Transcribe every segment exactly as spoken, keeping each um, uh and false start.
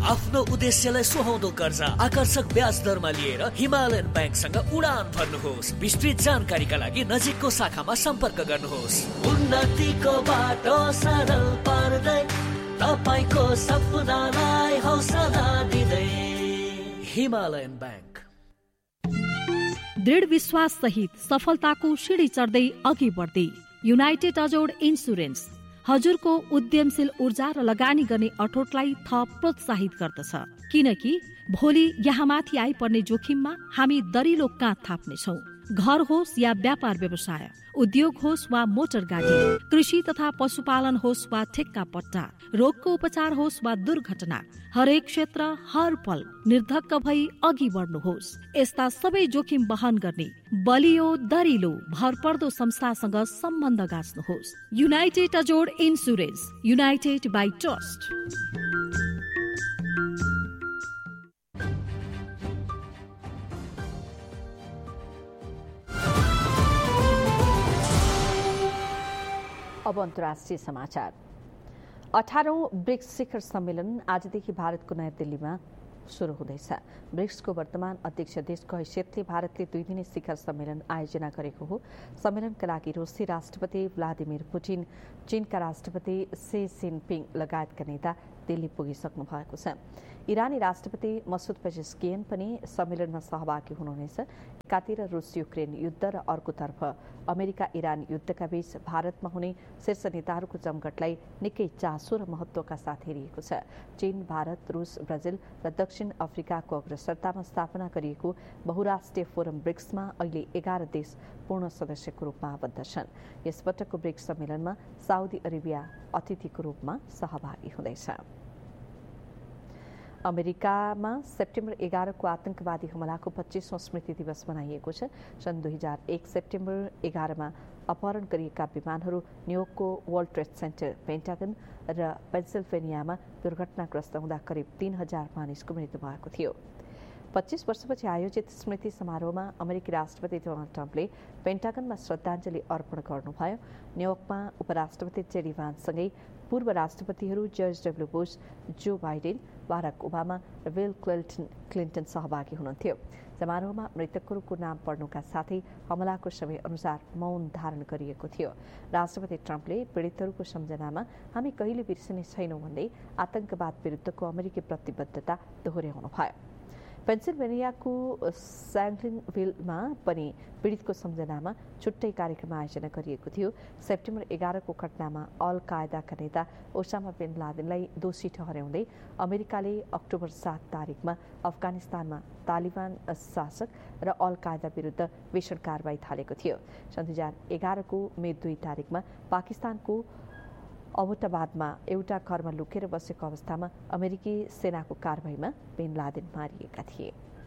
आफ्नो उद्देश्यलाई सुहाउँदो कर्जा आकर्षक ब्याज दरमा लिएर हिमालयन ब्याङ्कसँग उडान भर्नुहोस्। विस्तृत जानकारीका लागि नजिकको शाखामा सम्पर्क गर्नुहोस्। उन्नतिको बाटो सरल पार्दै तपाईको सपनालाई हौसला दिँदै हिमालयन ब्याङ्क। दृढ विश्वास सहित सफलताको सिँढी चढ्दै अघि बढ्दै युनाइटेड अजोड इन्सुरेन्स हजुरको उद्यमशील ऊर्जा र लगानी गर्ने अठोटलाई थप प्रोत्साहित गर्दछ, किनकि भोलि यहाँमाथि आइपर्ने जोखिममा हामी दरिलो काँध थाप्नेछौँ। घर होस् या व्यापार व्यवसाय, उद्योग होस् वा मोटर गाडी, कृषि तथा पशुपालन होस् वा ठेक्का पट्टा, रोगको उपचार होस् वा दुर्घटना, हरेक क्षेत्र हर पल निर्धक्क भई अघि बढ्नुहोस्। यस्ता सबै जोखिम वहन गर्ने बलियो दरिलो भरपर्दो संस्थासँग सम्बन्ध गाँच्नुहोस्। United अजोड insurance, United by trust. अब अन्तर्राष्ट्रिय समाचार। अठारौं ब्रिक्स शिखर सम्मेलन आजदेखि भारतको नयाँ दिल्लीमा सुरु हुँदैछ। ब्रिक्सको वर्तमान अध्यक्ष देशको हैसियतले भारतले दुई दिने शिखर सम्मेलन आयोजना गरेको हो। सम्मेलनका लागि रुसी राष्ट्रपति भ्लादिमिर पुटिन, चीनका राष्ट्रपति सी जिनपिङ लगायतका नेता दिल्ली पुगिसक्नु भएको छ। इरानी राष्ट्रपति मसुद पेजेस्कियन पनि सम्मेलनमा सहभागी हुनुहुनेछ। एकातिर रुस युक्रेन युद्ध र अर्कोतर्फ अमेरिका इरान युद्धका बीच भारतमा हुने शीर्ष नेताहरूको जमघटलाई निकै चासो र महत्त्वका साथ हेरिएको छ। चीन, भारत, रुस, ब्राजिल र दक्षिण अफ्रिकाको अग्रसरतामा स्थापना गरिएको बहुराष्ट्रिय फोरम ब्रिक्समा अहिले एघार देश पूर्ण सदस्यको रूपमा आबद्ध छन्। यसपटकको ब्रिक्स सम्मेलनमा साउदी अरेबिया अतिथिको रूपमा सहभागी हुँदैछ। अमेरिकामा सेप्टेम्बर एघारको आतंकवादी हमलाको पच्चीसौं स्मृति दिवस मनाइएको छ। सन् दुई हजार एक सेप्टेम्बर एघारमा अपहरण गरिएका विमानहरू न्युयोर्कको वर्ल्ड ट्रेड सेन्टर, पेन्टागन र पेन्सिल्भेनियामा दुर्घटनाग्रस्त हुँदा करिब तीन हजार मानिसको मृत्यु भएको थियो। पच्चीस वर्षपछि आयोजित स्मृति समारोहमा अमेरिकी राष्ट्रपति डोनाल्ड ट्रम्पले पेन्टागनमा श्रद्धाञ्जली अर्पण गर्नुभयो। न्युयोर्कमा उपराष्ट्रपति जेडी भान्ससँगै पूर्व राष्ट्रपतिहरू George W Bush, Joe Biden, Barack Obama र बिल क्लिन्टन क्लिन्टन सहभागी हुनुहुन्थ्यो। समारोहमा मृतकहरूको नाम पढ्नुका साथै हमलाको समय अनुसार मौन धारण गरिएको थियो। राष्ट्रपति ट्रम्पले पीडितहरूको सम्झनामा हामी कहिले बिर्सने छैनौँ भन्दै आतंकवाद विरुद्धको अमेरिकी प्रतिबद्धता दोहोर्याउनुभयो। पेन्सिल्भेनियाको स्याङ्गलिनभिलमा पनि पीडितको सम्झनामा छुट्टै कार्यक्रम आयोजना गरिएको थियो। सेप्टेम्बर एघारको घटनामा अल कायदाका नेता ओसामा बिन लादेनलाई दोषी ठहर्याउँदै अमेरिकाले अक्टोबर सात तारिकमा अफगानिस्तानमा तालिबान शासक र अल कायदा विरुद्ध भीषण कारवाही थालेको थियो। सन् दुई हजार एघारको मे दुई तारिकमा पाकिस्तानको अबोटाबादमा एउटा घरमा लुकेर बसेको अवस्थामा अमेरिकी सेनाको कारवाहीमा बिन लादेन मारिएका थिए।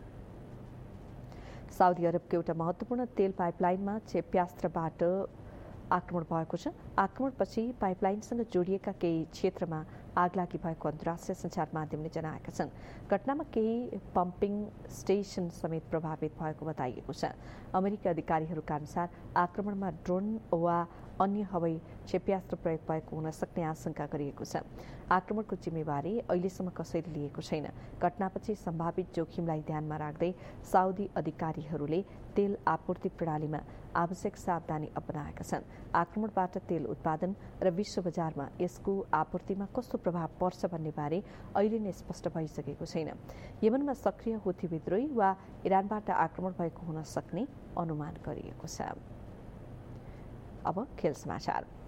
साउदी अरबको एउटा महत्त्वपूर्ण तेल पाइपलाइनमा क्षेप्यास्त्रबाट आक्रमण भएको छ। आक्रमणपछि पाइपलाइनसँग जोडिएका केही क्षेत्रमा आगलागी भएको अन्तर्राष्ट्रिय सञ्चार माध्यमले जनाएका छन्। घटनामा केही पम्पिङ स्टेसन समेत प्रभावित भएको बताइएको छ। अमेरिकी अधिकारीहरूका अनुसार आक्रमणमा ड्रोन वा अन्य हवाई क्षेप्यास्त्र प्रयोग भएको हुन सक्ने आशंका गरिएको छ। आक्रमणको जिम्मेवारी अहिलेसम्म कसैले लिएको छैन। घटनापछि सम्भावित जोखिमलाई ध्यानमा राख्दै साउदी अधिकारीहरूले तेल आपूर्ति प्रणालीमा आवश्यक सावधानी अपनाएका छन्। आक्रमणबाट तेल उत्पादन र विश्व बजारमा यसको आपूर्तिमा कस्तो प्रभाव पर्छ भन्ने बारे अहिले नै स्पष्ट भइसकेको छैन। यमनमा सक्रिय हुथी विद्रोही वा इरानबाट आक्रमण भएको हुन सक्ने अनुमान गरिएको छ। अब खेल समाचार।